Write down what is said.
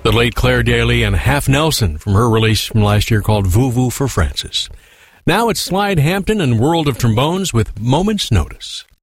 The late Claire Daly and Half Nelson from her release from last year called Voo Voo for Francis. Now it's Slide Hampton and World of Trombones with Moment's Notice.